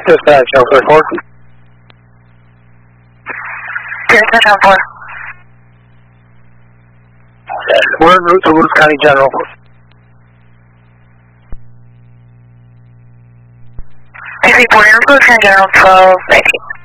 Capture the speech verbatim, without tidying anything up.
Dispatch, Alpha four. Dispatch on four. We're en route to Lewis County General. P C four, Lewis County General twelve nineteen.